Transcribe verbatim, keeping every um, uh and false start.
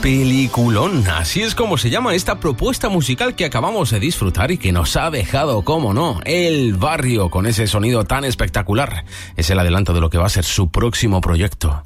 Peliculón, así es como se llama esta propuesta musical que acabamos de disfrutar y que nos ha dejado, cómo no, El Barrio, con ese sonido tan espectacular. Es el adelanto de lo que va a ser su próximo proyecto.